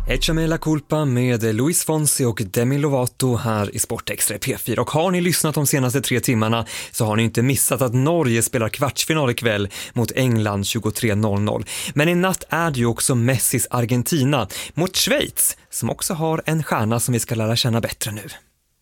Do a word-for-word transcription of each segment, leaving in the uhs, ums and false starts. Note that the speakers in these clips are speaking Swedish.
Echame la culpa med Luis Fonsi och Demi Lovato här i Sportextra P fyra. Och har ni lyssnat de senaste tre timmarna så har ni inte missat att Norge spelar kvartsfinal ikväll mot England tjugotre noll noll. Men i natt är det ju också Messis Argentina mot Schweiz som också har en stjärna som vi ska lära känna bättre nu.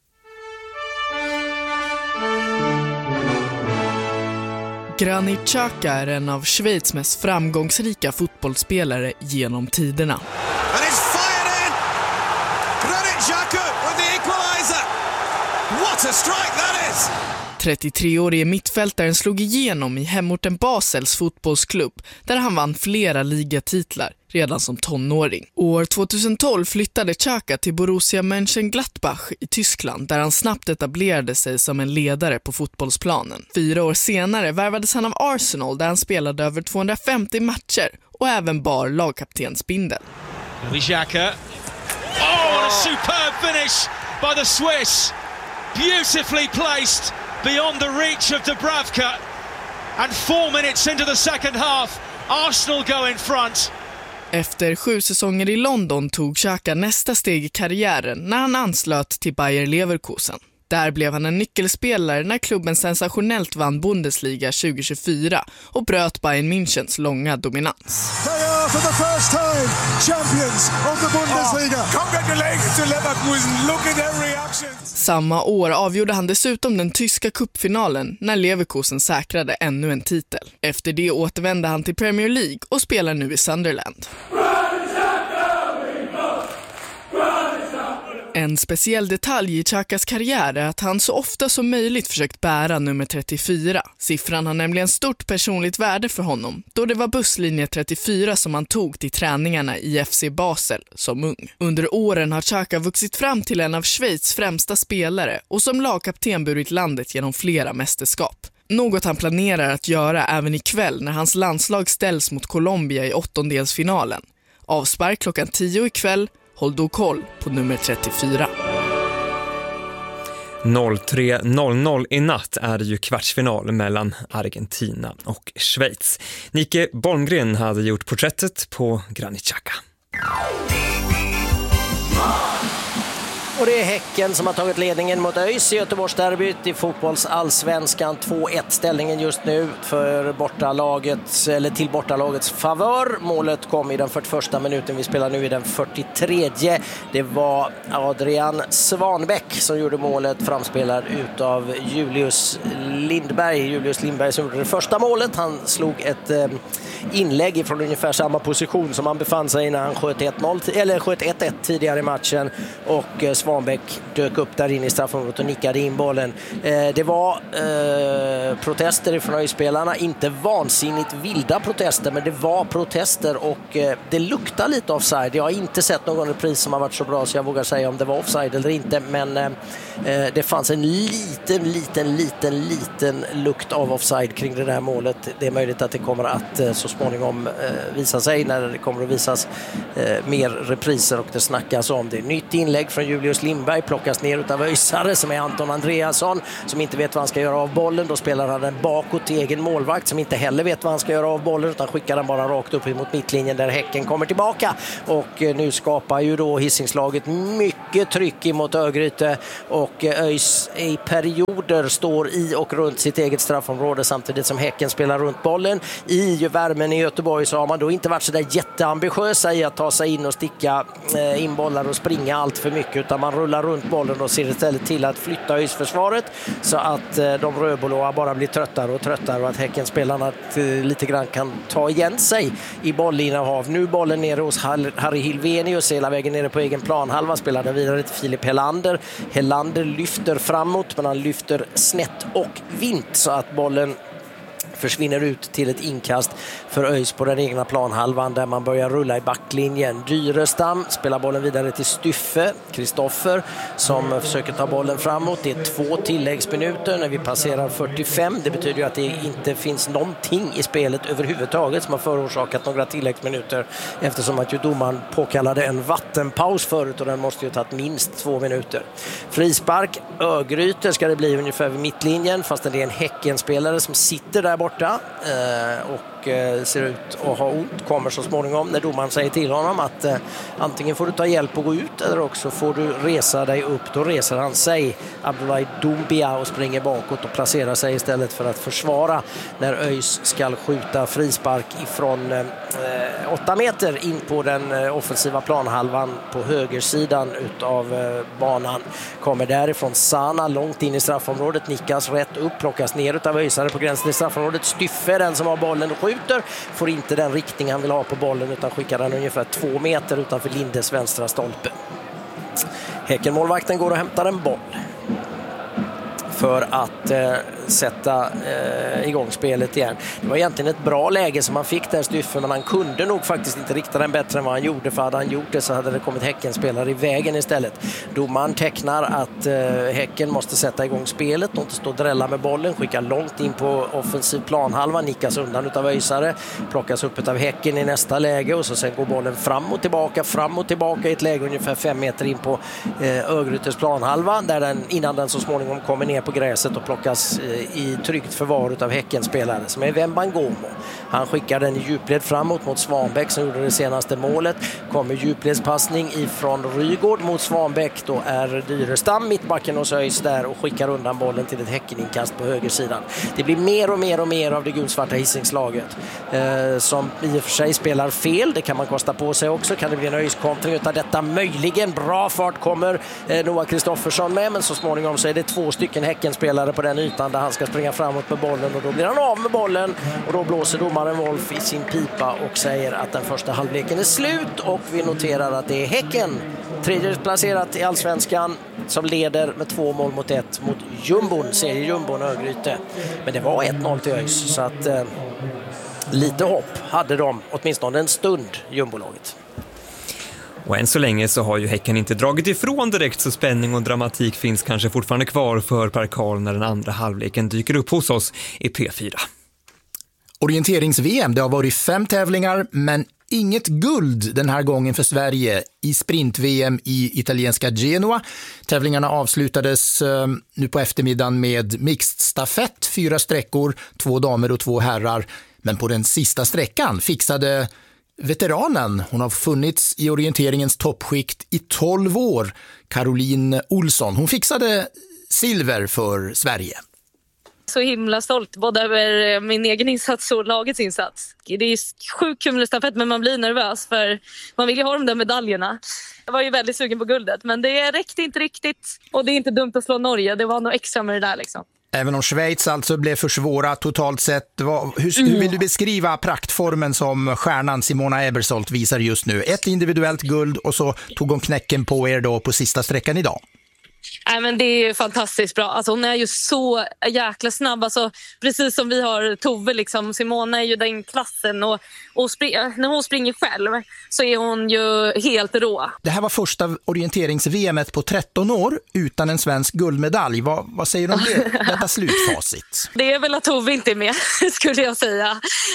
Granit Xhaka är en av Schweiz mest framgångsrika fotbollsspelare genom tiderna. And it's fired in! Granit Xhaka with the equalizer! What a strike that is! trettiotre-årige mittfältaren slog igenom i hemorten Basels fotbollsklubb där han vann flera ligatitlar redan som tonåring. År tjugohundratolv flyttade Xhaka till Borussia Mönchengladbach i Tyskland där han snabbt etablerade sig som en ledare på fotbollsplanen. Fyra år senare värvades han av Arsenal där han spelade över tvåhundrafemtio matcher och även bar lagkaptensbindeln. Xhaka. Oh, what a superb finish by the Swiss. Beautifully placed beyond the reach of Dubravka. And four minutes into the second half, Arsenal go in front. Efter sju säsonger i London tog Xhaka nästa steg i karriären när han anslöt till Bayer Leverkusen. Där blev han en nyckelspelare när klubben sensationellt vann Bundesliga tjugohundratjugofyra och bröt Bayern Münchens långa dominans. They are for the first time champions of the Bundesliga. Oh, congratulations to Leverkusen. Look at their reaction. Samma år avgjorde han dessutom den tyska cupfinalen när Leverkusen säkrade ännu en titel. Efter det återvände han till Premier League och spelar nu i Sunderland. En speciell detalj i Xhakas karriär är att han så ofta som möjligt försökt bära nummer trettiofyra. Siffran har nämligen stort personligt värde för honom då det var busslinje trettiofyra som han tog till träningarna i F C Basel som ung. Under åren har Xhaka vuxit fram till en av Schweiz främsta spelare och som lagkapten burit landet genom flera mästerskap. Något han planerar att göra även ikväll när hans landslag ställs mot Colombia i åttondelsfinalen. Avspark klockan tio ikväll. Håll då koll på nummer trettiofyra. tre noll noll i natt är det ju kvartsfinal mellan Argentina och Schweiz. Nike Bolmgren hade gjort porträttet på Granit Xhaka. Och det är Häcken som har tagit ledningen mot ÖIS i Göteborgsderbyt i fotbollsallsvenskan. två ett ställningen just nu för bortalagets, eller till bortalagets favör. Målet kom i den fyrtioförsta minuten. Vi spelar nu i den fyrtiotredje. Det var Adrian Svanbäck som gjorde målet, framspelad utav Julius Lindberg. Julius Lindberg som gjorde det första målet. Han slog ett eh, inlägg från ungefär samma position som han befann sig i när han sköt ett noll eller sköt ett ett tidigare i matchen, och eh, Svanbäck dök upp där inne i straffområdet och nickade in bollen. Eh, det var eh, protester från ÖIS-spelarna, inte vansinnigt vilda protester, men det var protester och eh, det luktar lite offside. Jag har inte sett någon repris som har varit så bra så jag vågar säga om det var offside eller inte, men eh, det fanns en liten, liten, liten, liten lukt av offside kring det där målet. Det är möjligt att det kommer att eh, så småningom eh, visa sig när det kommer att visas eh, mer repriser och det snackas om det. Nytt inlägg från Julius Lindberg plockas ner utav öisare som är Anton Andreasson som inte vet vad han ska göra av bollen. Då spelar han den bakåt till egen målvakt som inte heller vet vad han ska göra av bollen utan skickar den bara rakt upp mot mittlinjen där Häcken kommer tillbaka. Och eh, nu skapar ju då Hisingslaget mycket tryck emot Örgryte och eh, ÖIS i perioder står i och runt sitt eget straffområde samtidigt som Häcken spelar runt bollen. I värmen i Göteborg så har man då inte varit så där jätteambitiösa i att ta sig in och sticka eh, in bollar och springa allt för mycket, utan man rullar runt bollen och ser istället till att flytta ÖIS-försvaret så att eh, de rödblåa bara blir tröttare och tröttare och att Häckenspelarna eh, lite grann kan ta igen sig i bollinnehav. Nu bollen nere hos Harry Hilvenius hela vägen nere på egen planhalva, spelar den vidare till Filip Helander. Helander lyfter framåt men han lyfter snett och vint så att bollen försvinner ut till ett inkast för ÖIS på den egna planhalvan där man börjar rulla i backlinjen. Dyrestam spelar bollen vidare till Styffe, Kristoffer som försöker ta bollen framåt. Det är två tilläggsminuter när vi passerar fyrtiofem. Det betyder ju att det inte finns någonting i spelet överhuvudtaget som har förorsakat några tilläggsminuter eftersom att ju domaren påkallade en vattenpaus förut och den måste ju ha tagit minst två minuter. Frispark, Örgryte ska det bli ungefär vid mittlinjen fast det är en Häckenspelare som sitter där borta borta eh, och eh, ser ut att ha ont. Kommer så småningom när domaren säger till honom att eh, antingen får du ta hjälp och gå ut eller också får du resa dig upp. Då reser han sig, Abdoulaye Doumbia, och springer bakåt och placerar sig istället för att försvara när ÖIS ska skjuta frispark ifrån eh, åtta meter in på den eh, offensiva planhalvan på högersidan utav eh, banan. Kommer därifrån Sana långt in i straffområdet, nickas rätt upp, plockas ner utav ÖISare på gränsen i straffområdet. Styffe, den som har bollen och skjuter, får inte den riktning han vill ha på bollen utan skickar den ungefär två meter utanför Lindes vänstra stolpe. Häckenmålvakten går och hämtar en boll för att eh, sätta eh, igång spelet igen. Det var egentligen ett bra läge som han fick där, Styffe, men han kunde nog faktiskt inte rikta den bättre än vad han gjorde, för hade han gjort det så hade det kommit Häckenspelare i vägen istället. Domaren tecknar att eh, Häcken måste sätta igång spelet och inte stå och drälla med bollen, skickar långt in på offensiv planhalva, nickas undan utav ÖISare, plockas upp utav Häcken i nästa läge och så sen går bollen fram och tillbaka, fram och tillbaka i ett läge ungefär fem meter in på eh, Örgrytes planhalva, där den, innan den så småningom kommer ner på gräset och plockas eh, i tryggt förvar utav Häckenspelare som är Wembangomo. Han skickar den i djupled framåt mot Svanbäck som gjorde det senaste målet. Kommer djupledspassning ifrån Rygård mot Svanbäck. Då är Dyrestam, mittbacken hos ÖIS, där och skickar undan bollen till ett Häckeninkast på högersidan. Det blir mer och mer och mer av det gulsvarta Hisingslaget eh, som i och för sig spelar fel. Det kan man kosta på sig också. Kan det bli en ÖIS-kontring utan detta? Möjligen. Bra fart kommer eh, Noah Kristoffersson med, men så småningom så är det två stycken Häckenspelare på den ytan där han ska springa framåt med bollen, och då blir han av med bollen och då blåser domaren Wolf i sin pipa och säger att den första halvleken är slut, och vi noterar att det är Häcken, tredje placerat i Allsvenskan, som leder med två mål mot ett mot Jumbon, seriejumbon Örgryte. Men det var ett noll till ÖIS, så att eh, lite hopp hade de åtminstone en stund, Jumbolaget. Och än så länge så har ju Häcken inte dragit ifrån direkt, så spänning och dramatik finns kanske fortfarande kvar för Per Karl när den andra halvleken dyker upp hos oss i P fyra. Orienterings-V M, det har varit fem tävlingar men inget guld den här gången för Sverige i sprint-V M i italienska Genoa. Tävlingarna avslutades eh, nu på eftermiddagen med mixed stafett, fyra sträckor, två damer och två herrar. Men på den sista sträckan fixade veteranen, hon har funnits i orienteringens toppskikt i tolv år, Caroline Olsson. Hon fixade silver för Sverige. Så himla stolt både över min egen insats och lagets insats. Det är sjukt kul med stafett, men man blir nervös för man vill ju ha de där medaljerna. Jag var ju väldigt sugen på guldet, men det räckte inte riktigt. Och det är inte dumt att slå Norge, det var nog extra med det där liksom. Även om Schweiz alltså blev för svåra totalt sett. Hur, hur vill du beskriva praktformen som stjärnan Simona Ebersold visar just nu? Ett individuellt guld och så tog hon knäcken på er då på sista sträckan idag. Nej, men det är fantastiskt bra. Alltså, hon är ju så jäkla snabb. Alltså, precis som vi har Tove. Liksom. Simona är ju den klassen. Och, och spring, när hon springer själv så är hon ju helt rå. Det här var första orienterings-V M på tretton år utan en svensk guldmedalj. Vad, vad säger du om det? Detta slutfacit. Det är väl att Tove inte är med, skulle jag säga.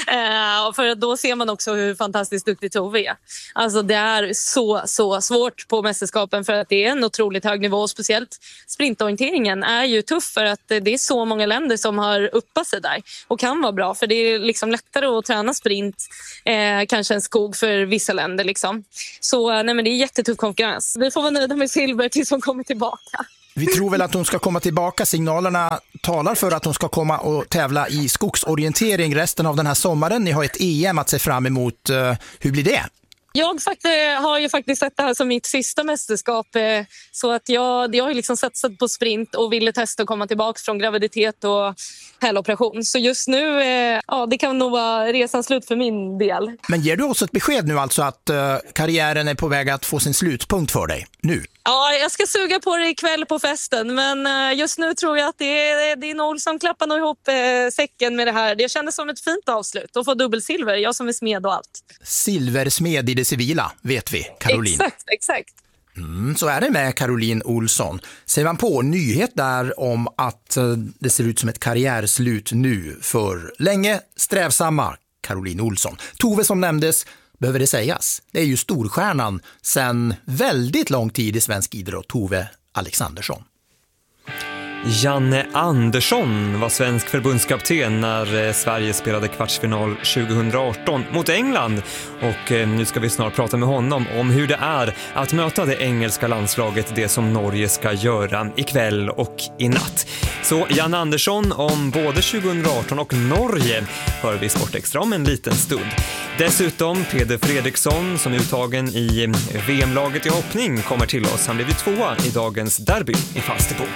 Eh, för då ser man också hur fantastiskt duktig Tove är. Alltså, det är så, så svårt på mästerskapen för att det är en otroligt hög nivå. Speciellt sprintorienteringen är ju tuff för att det är så många länder som har uppat sig där och kan vara bra, för det är liksom lättare att träna sprint eh, kanske en skog för vissa länder liksom. Så nej, men det är jättetuff konkurrens. Vi får vara nöjda med silver tills hon kommer tillbaka. Vi tror väl att hon ska komma tillbaka. Signalerna talar för att hon ska komma och tävla i skogsorientering resten av den här sommaren. Ni har ett E M att se fram emot. Hur blir det? Jag har ju faktiskt sett det här som mitt sista mästerskap, så att jag, jag har liksom satsat på sprint och ville testa att komma tillbaka från graviditet och häloperation. Så just nu, ja, det kan nog vara resan slut för min del. Men ger du oss ett besked nu alltså att uh, karriären är på väg att få sin slutpunkt för dig nu? Ja, jag ska suga på det ikväll på festen, men uh, just nu tror jag att det är, det är Noel som klappar nog ihop uh, säcken med det här. Det kändes som ett fint avslut att få dubbelsilver, jag som är smed och allt. Silversmed i det civila, vet vi, Caroline. Exakt, exakt. Mm, så är det med Caroline Olsson. Ser man på nyhet där om att uh, det ser ut som ett karriärslut nu för länge strävsamma Caroline Olsson. Tove som nämndes, behöver det sägas. Det är ju storstjärnan sedan väldigt lång tid i svensk idrott, Tove Alexandersson. Janne Andersson var svensk förbundskapten när Sverige spelade kvartsfinal tjugohundraarton mot England. Och nu ska vi snart prata med honom om hur det är att möta det engelska landslaget, det som Norge ska göra ikväll och i natt. Så Janne Andersson om både tjugohundraarton och Norge hör vi Sportextra om en liten stund. Dessutom Peder Fredriksson som är uttagen i V M-laget i hoppning kommer till oss. Han blev ju tvåa i dagens derby i Falsterbo.